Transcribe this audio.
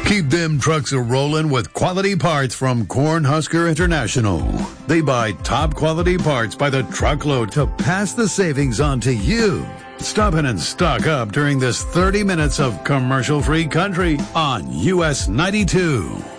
Keep them trucks a-rolling with quality parts from Cornhusker International. They buy top quality parts by the truckload to pass the savings on to you. Stop in and stock up during this 30 minutes of commercial-free country on US 92.